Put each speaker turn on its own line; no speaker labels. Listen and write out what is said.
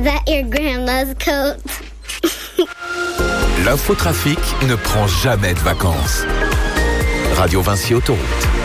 that your grandma's coat?
L'infotrafic ne prend jamais de vacances. Radio Vinci Autoroute.